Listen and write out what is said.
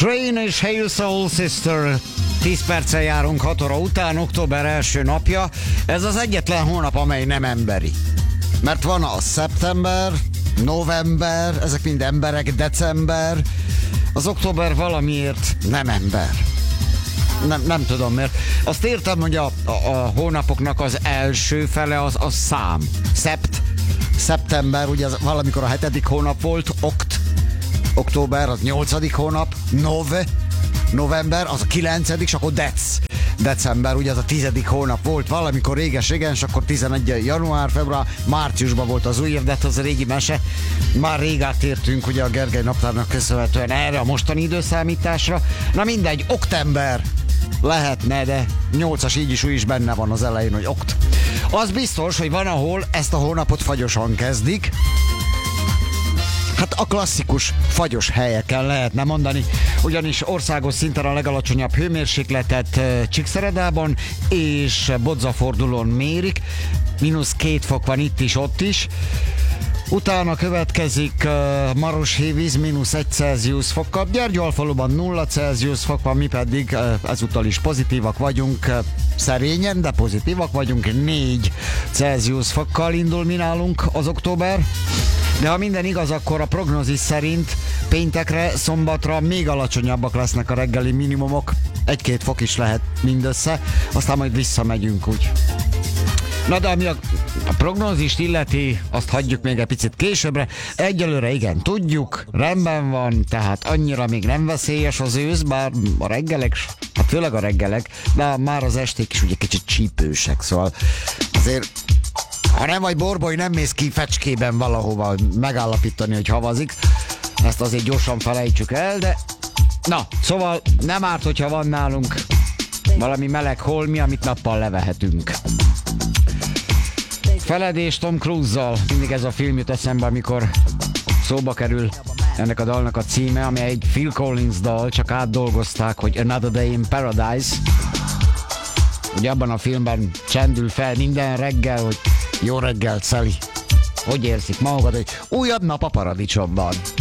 Train és Hail Soul Sister. 10 perccel járunk 6 óra után, október első napja. Ez az egyetlen hónap, amely nem emberi. Mert van a szeptember, november, ezek mind emberek, december. Az október valamiért nem ember. Nem tudom miért. Azt értem, hogy a hónapoknak az első fele az szám. Szeptember, ugye az valamikor a 7. hónap volt, október az 8. hónap, november az a 9. és akkor december, ugye az a 10. hónap volt valamikor réges-régen, és akkor 11. január, február, márciusban volt az új év, de hát az a régi mese. Már rég áttértünk ugye a Gergely naptárnak köszönhetően erre a mostani időszámításra. Na mindegy, oktember lehetne, de 8-as így is úgy is benne van az elején, hogy okt. Az biztos, hogy van, ahol ezt a hónapot fagyosan kezdik. Hát a klasszikus fagyos helyeken lehetne mondani, ugyanis országos szinten a legalacsonyabb hőmérsékletet Csíkszeredában és Bodzafordulón mérik. -2 fok van itt is, ott is. Utána következik Maroshévíz -1 Celsius fokkal, Gyergyóalfaluban 0 Celsius fok van, mi pedig ezúttal is pozitívak vagyunk, szerényen, de pozitívak vagyunk, 4 Celsius fokkal indul mi nálunk az október. De ha minden igaz, akkor a prognózis szerint péntekre, szombatra még alacsonyabbak lesznek a reggeli minimumok, 1-2 fok is lehet mindössze, aztán majd visszamegyünk úgy. Na de ami a prognózist illeti, azt hagyjuk még egy picit későbbre. Egyelőre igen, tudjuk, rendben van, tehát annyira még nem veszélyes az ősz, bár a reggelek, hát főleg a reggelek, de már az esték is ugye kicsit csípősek, szóval azért ha nem vagy borboly, nem mész ki fecskében valahova megállapítani, hogy havazik. Ezt azért gyorsan felejtsük el, de na, szóval nem árt, hogyha van nálunk valami meleg holmi, amit nappal levehetünk. Feledés Tom Cruise-zal. Mindig ez a film jut eszembe, amikor szóba kerül ennek a dalnak a címe, ami egy Phil Collins dal, csak átdolgozták, hogy Another Day in Paradise. Ugye abban a filmben csendül fel minden reggel, hogy jó reggelt, Szeli. Hogy érzik magad, hogy újabb nap a paradicsomban?